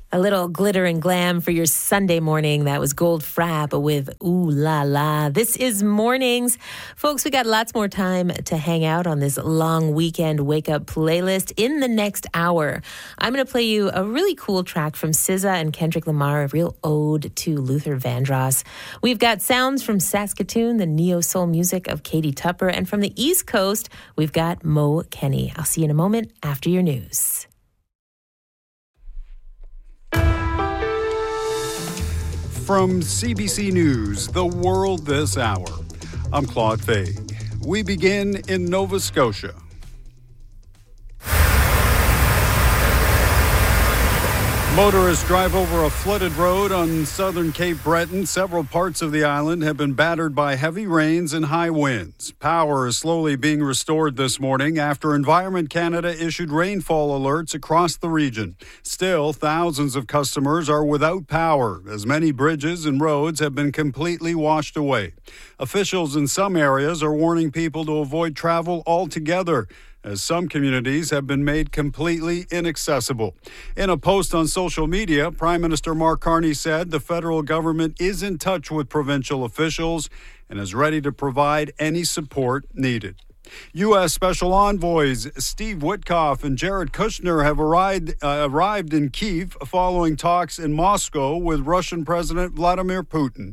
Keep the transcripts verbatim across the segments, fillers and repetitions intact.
A little glitter and glam for your Sunday morning. That was Gold Frapp with Ooh La La. This is Mornings. Folks, we got lots more time to hang out on this long weekend wake-up playlist in the next hour. I'm going to play you a really cool track from S Z A and Kendrick Lamar, a real ode to Luther Vandross. We've got sounds from Saskatoon, the neo-soul music of Katie Tupper, and from the East Coast, we've got Mo Kenny. I'll see you in a moment after your news. From C B C News, The World This Hour, I'm Claude Faig. We begin in Nova Scotia. Motorists drive over a flooded road on southern Cape Breton. Several parts of the island have been battered by heavy rains and high winds. Power is slowly being restored this morning after Environment Canada issued rainfall alerts across the region. Still, thousands of customers are without power, as many bridges and roads have been completely washed away. Officials in some areas are warning people to avoid travel altogether, as some communities have been made completely inaccessible. In a post on social media, Prime Minister Mark Carney said the federal government is in touch with provincial officials and is ready to provide any support needed. U S Special Envoys Steve Witkoff and Jared Kushner have arrived, uh, arrived in Kyiv following talks in Moscow with Russian President Vladimir Putin.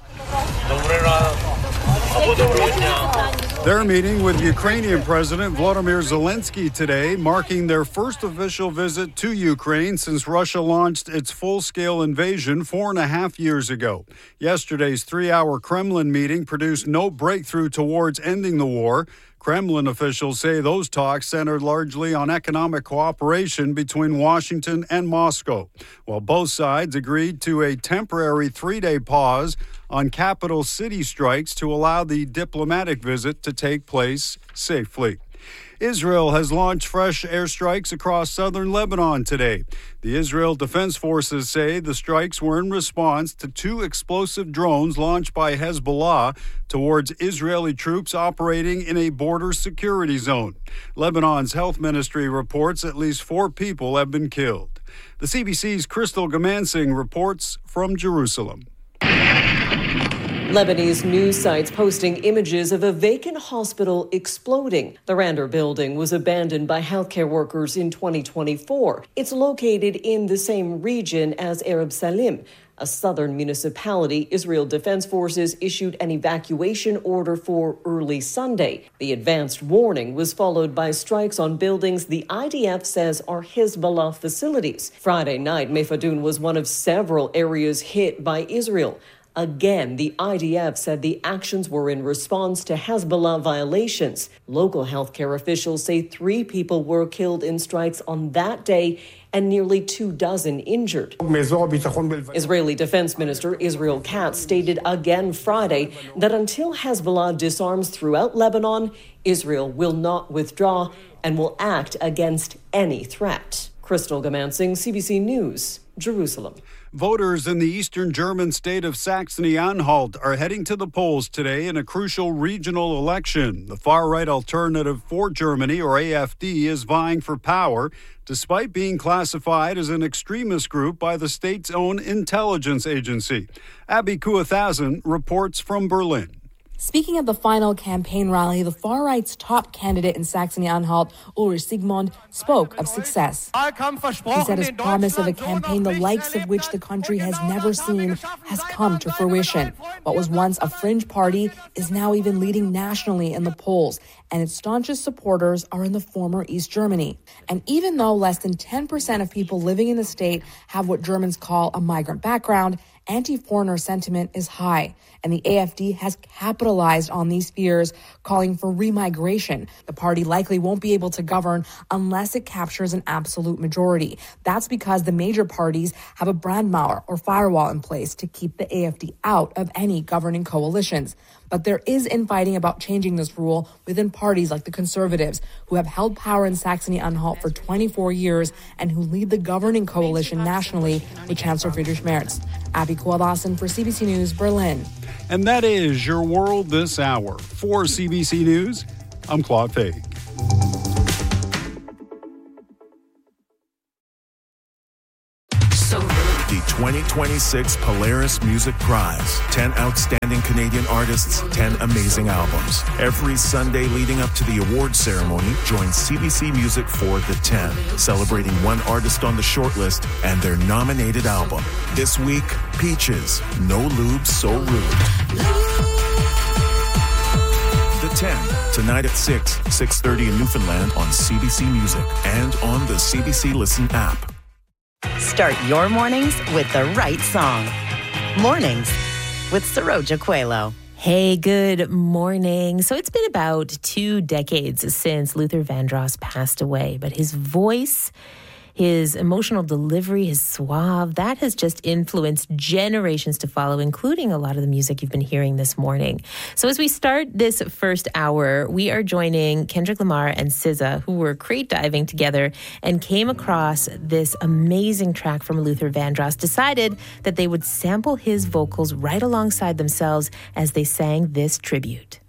They're meeting with Ukrainian President Volodymyr Zelensky today, marking their first official visit to Ukraine since Russia launched its full-scale invasion four and a half years ago. Yesterday's three-hour Kremlin meeting produced no breakthrough towards ending the war. Kremlin officials say those talks centered largely on economic cooperation between Washington and Moscow, while both sides agreed to a temporary three-day pause on capital city strikes to allow the diplomatic visit to take place safely. Israel has launched fresh airstrikes across southern Lebanon today. The Israel Defense Forces say the strikes were in response to two explosive drones launched by Hezbollah towards Israeli troops operating in a border security zone. Lebanon's health ministry reports at least four people have been killed. The C B C's Crystal Gamansing reports from Jerusalem. Lebanese news sites posting images of a vacant hospital exploding. The Rander building was abandoned by healthcare workers in twenty twenty-four. It's located in the same region as Arab Salim, a southern municipality. Israel Defense Forces issued an evacuation order for early Sunday. The advanced warning was followed by strikes on buildings the I D F says are Hezbollah facilities. Friday night, Mefadun was one of several areas hit by Israel. Again, the I D F said the actions were in response to Hezbollah violations. Local healthcare officials say three people were killed in strikes on that day and nearly two dozen injured. Israeli Defense Minister Israel Katz stated again Friday that until Hezbollah disarms throughout Lebanon, Israel will not withdraw and will act against any threat. Crystal Gamansing, C B C News, Jerusalem. Voters in the eastern German state of Saxony-Anhalt are heading to the polls today in a crucial regional election. The far-right Alternative for Germany, or A F D, is vying for power, despite being classified as an extremist group by the state's own intelligence agency. Abby Kuathazen reports from Berlin. Speaking at the final campaign rally, the far-right's top candidate in Saxony-Anhalt, Ulrich Siegmund, spoke of success. He said his promise of a campaign the likes of which the country has never seen has come to fruition. What was once a fringe party is now even leading nationally in the polls, and its staunchest supporters are in the former East Germany. And even though less than ten percent of people living in the state have what Germans call a migrant background, anti-foreigner sentiment is high, and the A F D has capitalized on these fears, calling for remigration. The party likely won't be able to govern unless it captures an absolute majority. That's because the major parties have a Brandmauer or firewall in place to keep the A F D out of any governing coalitions. But there is infighting about changing this rule within parties like the Conservatives, who have held power in Saxony-Anhalt for twenty-four years and who lead the governing coalition nationally with Chancellor Friedrich Merz. Abby Kuathazen for C B C News, Berlin. And that is your world this hour. For C B C News, I'm Claude Faig. So the twenty twenty-six Polaris Music Prize. ten outstanding Canadian artists, ten amazing albums. Every Sunday leading up to the award ceremony, join C B C Music for the ten, celebrating one artist on the shortlist and their nominated album. This week, Peaches, No Lube, So Rude. The ten, tonight at six, six thirty in Newfoundland on C B C Music and on the C B C Listen app. Start your mornings with the right song. Mornings with Saroja Coelho. Hey, good morning. So it's been about two decades since Luther Vandross passed away, but his voice, his emotional delivery, his suave, that has just influenced generations to follow, including a lot of the music you've been hearing this morning. So as we start this first hour, we are joining Kendrick Lamar and S Z A, who were crate diving together and came across this amazing track from Luther Vandross, decided that they would sample his vocals right alongside themselves as they sang this tribute.